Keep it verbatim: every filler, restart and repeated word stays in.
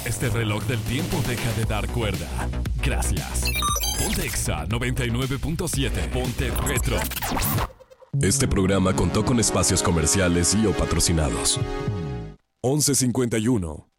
Este reloj del tiempo deja de dar cuerda. Gracias. Ponte Exa noventa y nueve punto siete. Ponte retro. Este programa contó con espacios comerciales y o patrocinados. once cincuenta y uno